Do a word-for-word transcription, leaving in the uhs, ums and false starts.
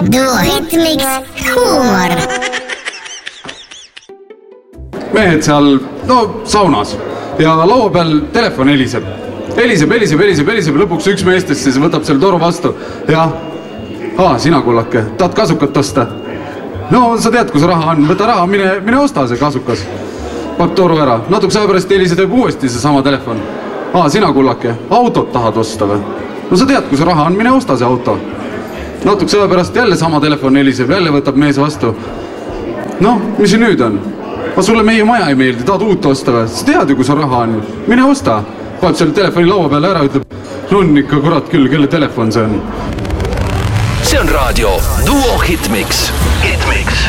Duo Hitmix huumor. Mehed seal, no saunas ja laua peal telefon heliseb. Heliseb, heliseb, heliseb, heliseb, lõpuks üks meestest siis võtab selle toru vastu. Ja, aa, sina kullake, tahad kasukat osta? No sa tead, kus raha on, võta raha, mine, mine osta see kasukas. Pakk toru ära, natuke aja pärast heliseb uuesti see sama telefon. Aa, sina kullake, autot tahad osta või? No sa tead, kus raha on, mine osta see auto. Natuke aja pärast jälle sama telefon heliseb, jälle võtab mees vastu. No, mis see nüüd on? Ma sulle meie maja ei meeldi, tahad uut osta või? Sa tead ju, kus raha on. Mine osta. Paneb selle telefoni laua peale ära, ütleb, on ikka kurat küll, kelle telefon see on. See on raadio Duo Hitmix. Hitmix.